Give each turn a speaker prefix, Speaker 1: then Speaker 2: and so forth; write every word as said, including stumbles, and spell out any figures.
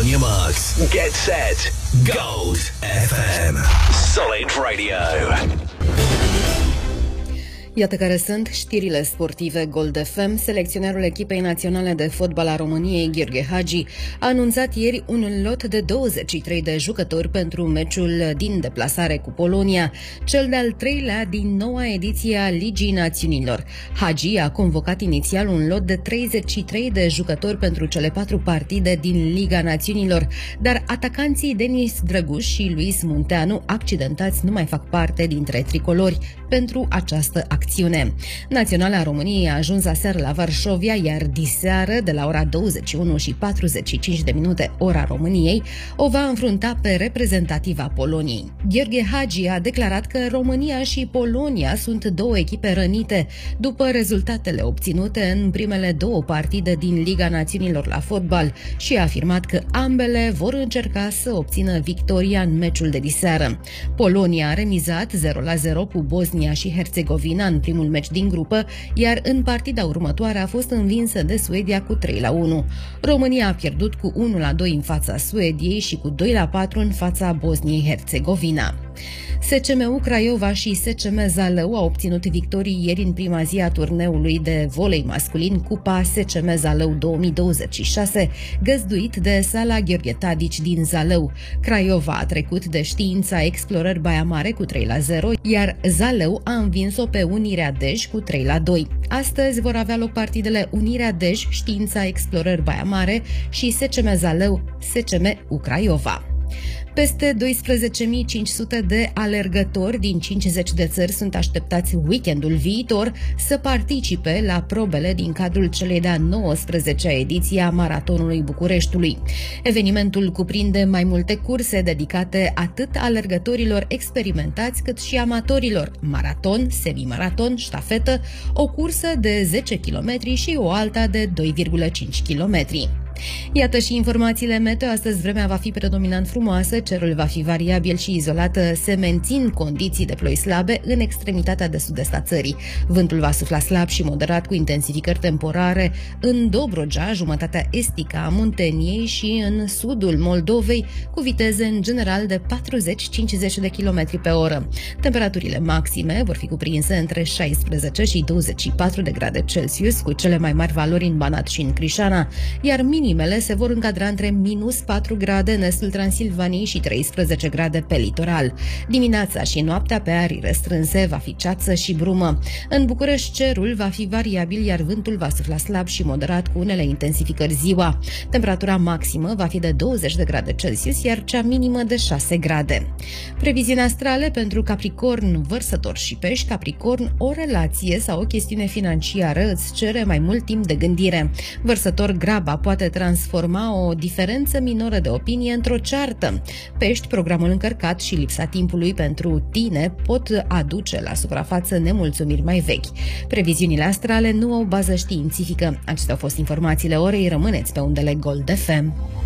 Speaker 1: On your marks, get set, Gold F M. Solid Radio.
Speaker 2: Iată care sunt știrile sportive Gold F M. Selecționerul echipei naționale de fotbal a României, Gheorghe Hagi, a anunțat ieri un lot de douăzeci și trei de jucători pentru meciul din deplasare cu Polonia, cel de-al treilea din noua ediție a Ligii Națiunilor. Hagi a convocat inițial un lot de treizeci și trei de jucători pentru cele patru partide din Liga Națiunilor, dar atacanții Denis Drăguș și Luis Munteanu, accidentați, nu mai fac parte dintre tricolori pentru această acțiune. Naționala României a ajuns aseară la Varșovia, iar diseară, de la ora douăzeci și unu și patruzeci și cinci de minute, ora României, o va înfrunta pe reprezentativa Poloniei. Gheorghe Hagi a declarat că România și Polonia sunt două echipe rănite după rezultatele obținute în primele două partide din Liga Națiunilor la fotbal și a afirmat că ambele vor încerca să obțină victoria în meciul de diseară. Polonia a remizat zero la zero cu Bosnia și Herțegovina în primul meci din grupă, iar în partida următoare a fost învinsă de Suedia cu trei la unu. România a pierdut cu unu la doi în fața Suediei și cu doi la patru în fața Bosniei-Herțegovina. S C M U Craiova și S C M Zalău au obținut victorii ieri în prima zi a turneului de volei masculin Cupa S C M Zalău două mii douăzeci și șase, găzduit de Sala Gheorghe Tadici din Zalău. Craiova a trecut de Știința Explorări Baia Mare cu trei la zero, iar Zalău a învins-o pe Unirea Dej cu trei la doi. Astăzi vor avea loc partidele Unirea Dej, Știința Explorări Baia Mare și S C M Zalău, S C M U Craiova. Peste doisprezece mii cinci sute de alergători din cincizeci de țări sunt așteptați weekendul viitor să participe la probele din cadrul celei de-a nouăsprezecea ediție a Maratonului Bucureștiului. Evenimentul cuprinde mai multe curse dedicate atât alergătorilor experimentați cât și amatorilor: maraton, semimaraton, ștafetă, o cursă de zece kilometri și o alta de doi virgulă cinci kilometri. Iată și informațiile meteo. Astăzi vremea va fi predominant frumoasă, cerul va fi variabil și izolat, se mențin condiții de ploi slabe în extremitatea de sud-est a țării. Vântul va sufla slab și moderat cu intensificări temporare în Dobrogea, jumătatea estică a Munteniei și în sudul Moldovei, cu viteze în general de patruzeci cincizeci de kilometri pe oră. Temperaturile maxime vor fi cuprinse între șaisprezece și douăzeci și patru de grade Celsius, cu cele mai mari valori în Banat și în Crișana, iar minimele se vor încadra între minus patru grade în estul Transilvaniei și treisprezece grade pe litoral. Dimineața și noaptea pe arii restrânse va fi ceață și brumă. În București cerul va fi variabil, iar vântul va sufla slab și moderat cu unele intensificări ziua. Temperatura maximă va fi de douăzeci de grade Celsius, iar cea minimă de șase grade. Previziuni astrale pentru Capricorn, Vărsător și Pești. Capricorn, o relație sau o chestiune financiară îți cere mai mult timp de gândire. Vărsător, graba poate transforma o diferență minoră de opinie într-o ceartă. Pești, programul încărcat și lipsa timpului pentru tine pot aduce la suprafață nemulțumiri mai vechi. Previziunile astrale nu au bază științifică. Acestea au fost informațiile orei. Rămâneți pe undele Gold F M.